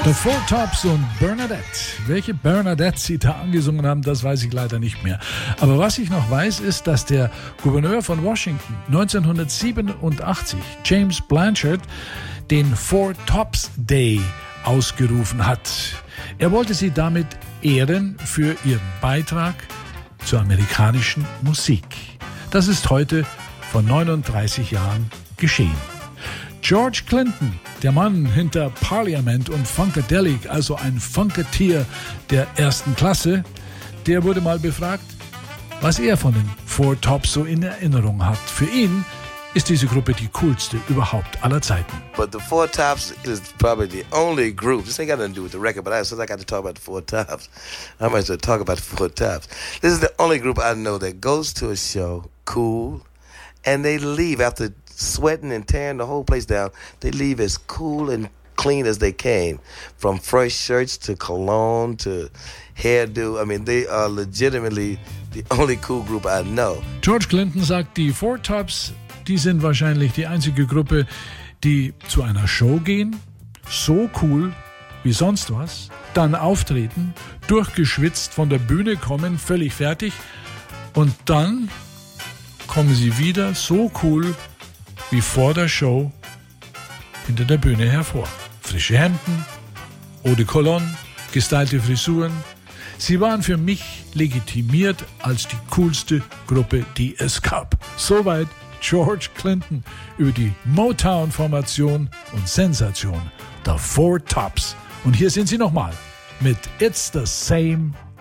The Four Tops und Bernadette. Welche Bernadette sie da angesungen haben, das weiß ich leider nicht mehr. Aber was ich noch weiß, ist, dass der Gouverneur von Washington 1987, James Blanchard, den Four Tops Day ausgerufen hat. Er wollte sie damit ehren für ihren Beitrag zur amerikanischen Musik. Das ist heute vor 39 Jahren geschehen. George Clinton, der Mann hinter Parliament und Funkadelic, also ein Funketeer der ersten Klasse, der wurde mal befragt, was er von den Four Tops so in Erinnerung hat. Für ihn ist diese Gruppe die coolste überhaupt aller Zeiten. But the Four Tops is probably the only group. This ain't got nothing to do with the record, but since I got to talk about the Four Tops, I might as well talk about the Four Tops. This is the only group I know that goes to a show cool, and they leave after sweating and tearing the whole place down. They leave as cool and clean as they came, from fresh shirts to cologne to hairdo. I mean, they are legitimately the only cool group I know. George Clinton sagt, die Four Tops, die sind wahrscheinlich die einzige Gruppe, die zu einer Show gehen, so cool wie sonst was, dann auftreten, durchgeschwitzt von der Bühne kommen, völlig fertig, und dann kommen sie wieder so cool wie vor der Show hinter der Bühne hervor. Frische Hemden, Eau de Cologne, gestylte Frisuren. Sie waren für mich legitimiert als die coolste Gruppe, die es gab. Soweit George Clinton über die Motown-Formation und Sensation, The Four Tops. Und hier sind sie nochmal mit It's the Same